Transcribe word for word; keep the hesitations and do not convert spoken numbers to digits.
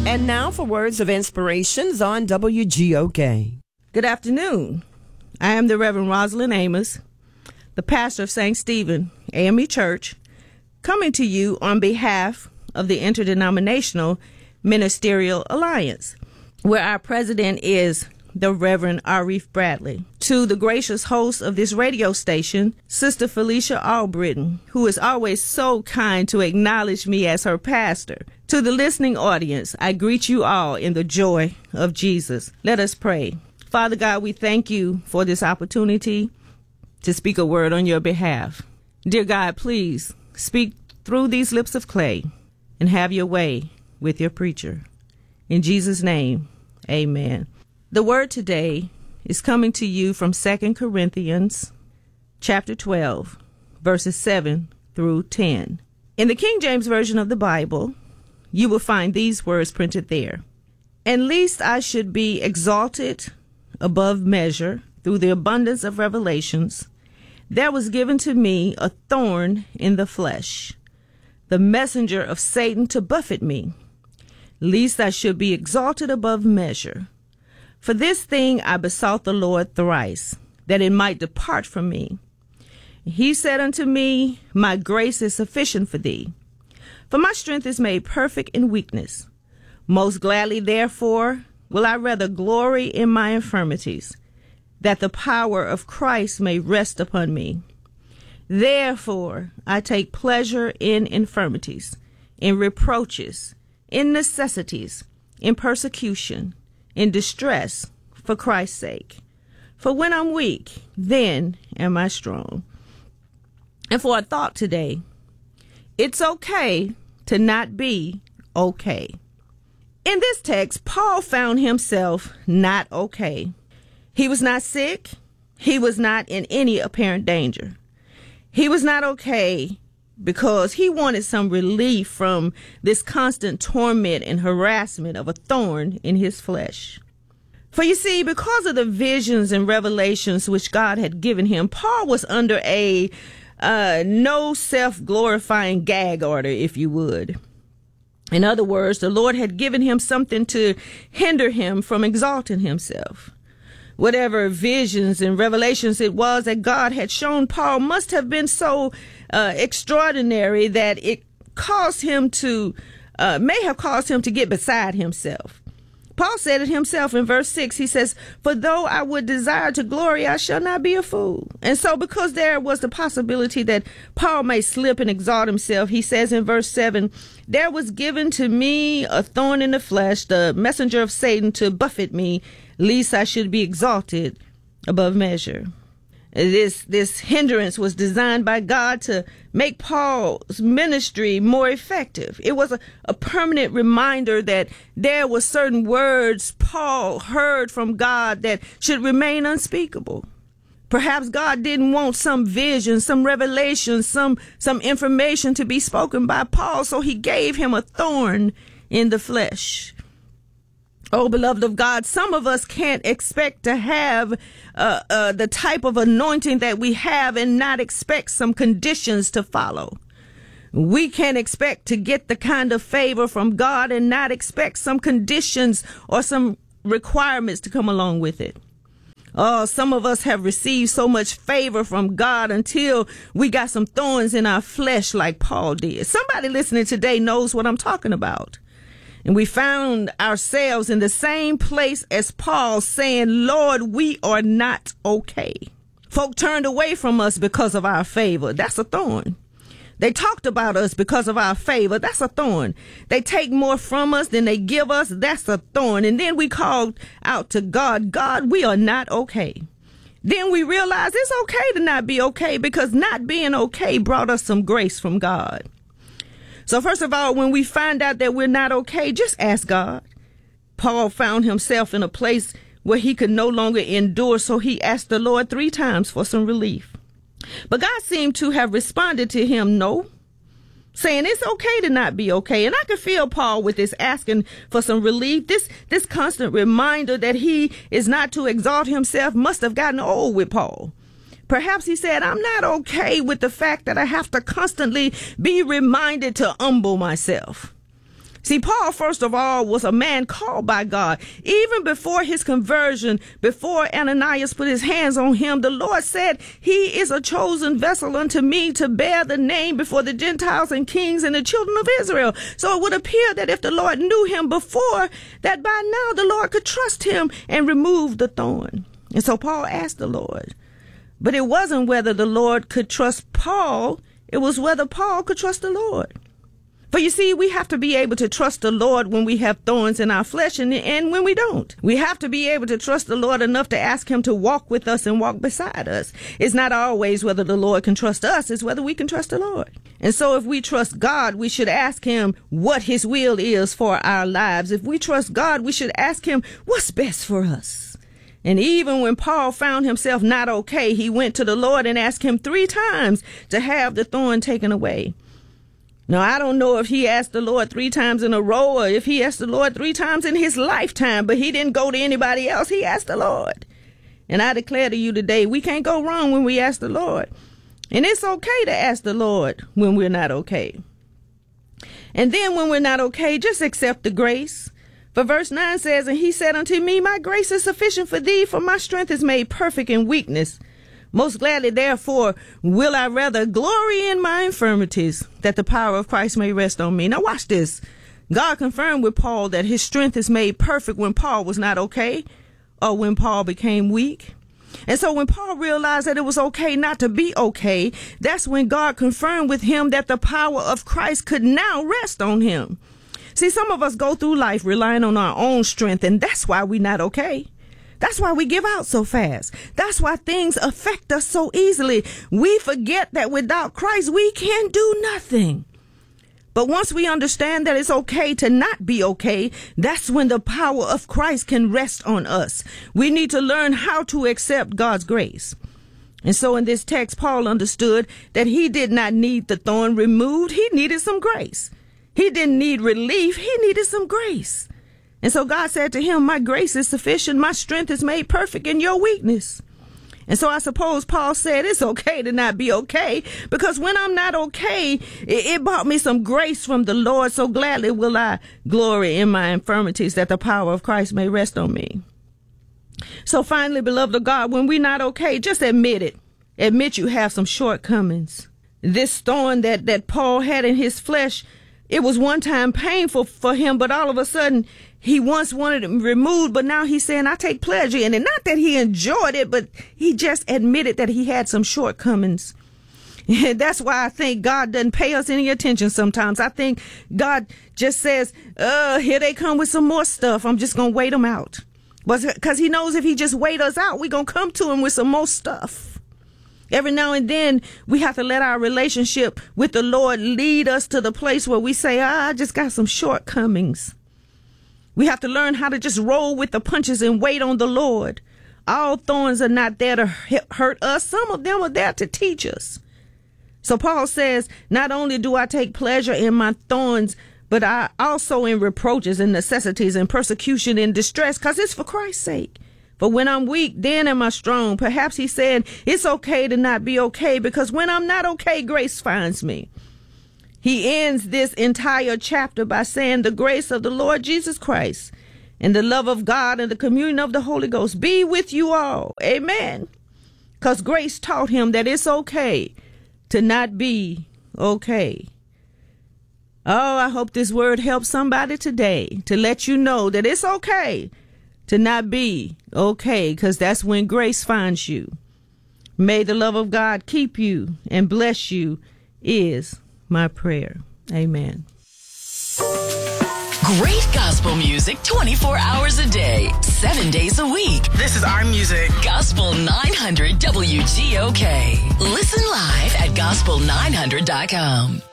And now for words of inspirations on W G O K. Good afternoon. I am the Reverend Rosalind Amos, the pastor of Saint Stephen A M E Church, coming to you on behalf of the Interdenominational Ministerial Alliance, where our president is the Reverend Arif Bradley. To the gracious host of this radio station, Sister Felicia Albritton, who is always so kind to acknowledge me as her pastor. To the listening audience, I greet you all in the joy of Jesus. Let us pray. Father God, we thank you for this opportunity to speak a word on your behalf. Dear God, please speak through these lips of clay and have your way with your preacher. In Jesus' name, amen. The word today is coming to you from Second Corinthians chapter twelve, verses seven through ten. In the King James Version of the Bible, you will find these words printed there. And lest I should be exalted above measure through the abundance of revelations, there was given to me a thorn in the flesh, the messenger of Satan to buffet me, lest I should be exalted above measure. For this thing I besought the Lord thrice, that it might depart from me. He said unto me, My grace is sufficient for thee, for my strength is made perfect in weakness. Most gladly, therefore, will I rather glory in my infirmities, that the power of Christ may rest upon me. Therefore I take pleasure in infirmities, in reproaches, in necessities, in persecution, in distress, for Christ's sake. For when I'm weak, then am I strong. And for a thought today, it's okay to not be okay. In this text, Paul found himself not okay. He was not sick. He was not in any apparent danger. He was not okay because he wanted some relief from this constant torment and harassment of a thorn in his flesh. For you see, because of the visions and revelations which God had given him, Paul was under a uh, no self-glorifying gag order, if you would. In other words, the Lord had given him something to hinder him from exalting himself. Whatever visions and revelations it was that God had shown Paul must have been so uh, extraordinary that it caused him to, uh, may have caused him to get beside himself. Paul said it himself in verse six. He says, For though I would desire to glory, I shall not be a fool. And so because there was the possibility that Paul may slip and exalt himself, he says in verse seven, There was given to me a thorn in the flesh, the messenger of Satan to buffet me, lest I should be exalted above measure. This this hindrance was designed by God to make Paul's ministry more effective. It was a, a permanent reminder that there were certain words Paul heard from God that should remain unspeakable. Perhaps God didn't want some vision, some revelation, some some information to be spoken by Paul, so he gave him a thorn in the flesh. Oh, beloved of God, some of us can't expect to have uh, uh, the type of anointing that we have and not expect some conditions to follow. We can't expect to get the kind of favor from God and not expect some conditions or some requirements to come along with it. Oh, some of us have received so much favor from God until we got some thorns in our flesh like Paul did. Somebody listening today knows what I'm talking about. And we found ourselves in the same place as Paul saying, Lord, we are not okay. Folk turned away from us because of our favor. That's a thorn. They talked about us because of our favor. That's a thorn. They take more from us than they give us. That's a thorn. And then we called out to God, God, we are not okay. Then we realized it's okay to not be okay because not being okay brought us some grace from God. So first of all, when we find out that we're not okay, just ask God. Paul found himself in a place where he could no longer endure, so he asked the Lord three times for some relief. But God seemed to have responded to him, no, saying it's okay to not be okay. And I could feel Paul with this asking for some relief. This, this constant reminder that he is not to exalt himself must have gotten old with Paul. Perhaps he said, I'm not okay with the fact that I have to constantly be reminded to humble myself. See, Paul, first of all, was a man called by God. Even before his conversion, before Ananias put his hands on him, the Lord said, he is a chosen vessel unto me to bear the name before the Gentiles and kings and the children of Israel. So it would appear that if the Lord knew him before, that by now the Lord could trust him and remove the thorn. And so Paul asked the Lord. But it wasn't whether the Lord could trust Paul. It was whether Paul could trust the Lord. For you see, we have to be able to trust the Lord when we have thorns in our flesh and, and when we don't. We have to be able to trust the Lord enough to ask him to walk with us and walk beside us. It's not always whether the Lord can trust us, it's whether we can trust the Lord. And so if we trust God, we should ask him what his will is for our lives. If we trust God, we should ask him what's best for us. And even when Paul found himself not okay, he went to the Lord and asked him three times to have the thorn taken away. Now, I don't know if he asked the Lord three times in a row or if he asked the Lord three times in his lifetime, but he didn't go to anybody else. He asked the Lord. And I declare to you today, we can't go wrong when we ask the Lord. And it's okay to ask the Lord when we're not okay. And then when we're not okay, just accept the grace. For verse nine says, and he said unto me, my grace is sufficient for thee, for my strength is made perfect in weakness. Most gladly, therefore, will I rather glory in my infirmities, that the power of Christ may rest on me. Now watch this. God confirmed with Paul that his strength is made perfect when Paul was not okay, or when Paul became weak. And so when Paul realized that it was okay not to be okay, that's when God confirmed with him that the power of Christ could now rest on him. See, some of us go through life relying on our own strength, and that's why we're not okay. That's why we give out so fast. That's why things affect us so easily. We forget that without Christ, we can do nothing. But once we understand that it's okay to not be okay, that's when the power of Christ can rest on us. We need to learn how to accept God's grace. And so in this text, Paul understood that he did not need the thorn removed. He needed some grace. He didn't need relief. He needed some grace. And so God said to him, my grace is sufficient. My strength is made perfect in your weakness. And so I suppose Paul said it's okay to not be okay, because when I'm not okay, it, it brought me some grace from the Lord. So gladly will I glory in my infirmities, that the power of Christ may rest on me. So finally, beloved of God, when we're not okay, just admit it. Admit you have some shortcomings. This thorn that, that Paul had in his flesh, it was one time painful for him, but all of a sudden he once wanted it removed, but now he's saying, I take pleasure in it. Not that he enjoyed it, but he just admitted that he had some shortcomings. And that's why I think God doesn't pay us any attention sometimes. I think God just says, uh, here they come with some more stuff. I'm just going to wait them out. Because he knows if he just wait us out, we're going to come to him with some more stuff. Every now and then, we have to let our relationship with the Lord lead us to the place where we say, ah, I just got some shortcomings. We have to learn how to just roll with the punches and wait on the Lord. All thorns are not there to hurt us. Some of them are there to teach us. So Paul says, not only do I take pleasure in my thorns, but I also in reproaches and necessities and persecution and distress, because it's for Christ's sake. But when I'm weak, then am I strong. Perhaps he said, it's okay to not be okay, because when I'm not okay, grace finds me. He ends this entire chapter by saying, the grace of the Lord Jesus Christ and the love of God and the communion of the Holy Ghost be with you all. Amen. Because grace taught him that it's okay to not be okay. Oh, I hope this word helps somebody today to let you know that it's okay to not be okay, because that's when grace finds you. May the love of God keep you and bless you is my prayer. Amen. Great gospel music twenty-four hours a day, seven days a week. This is our music. Gospel nine hundred W G O K. Listen live at gospel nine hundred dot com.